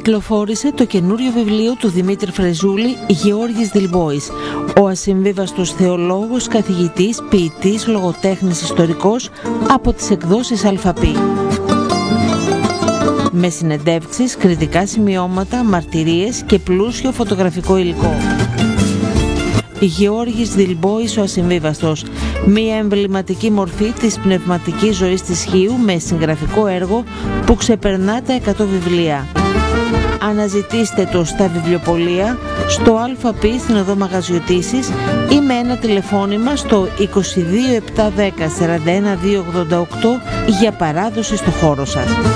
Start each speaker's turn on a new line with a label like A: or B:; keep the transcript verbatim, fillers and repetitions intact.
A: κυκλοφόρησε το καινούριο βιβλίο του Δημήτρη Φρεζούλη, Γεώργης Δηλμπόης, ο ασυμβίβαστος θεολόγος, καθηγητής, ποιητής, λογοτέχνης, ιστορικός, από τις εκδόσεις Αλφαπή. Με συνεντεύξεις, κριτικά σημειώματα, μαρτυρίες και πλούσιο φωτογραφικό υλικό. Γεώργης Δηλμπόης ο ασυμβίβαστος, μια εμβληματική μορφή της πνευματικής ζωής της Χίου με συγγραφικό έργο που ξεπερνά τα εκατό βιβλία. Αναζητήστε το στα βιβλιοπωλεία, στο Αλφαπή στην οδό Μαγαζιωτήσης ή με ένα τηλεφώνημα στο είκοσι δύο επτακόσια δέκα σαράντα ένα διακόσια ογδόντα οκτώ για παράδοση στο χώρο σας.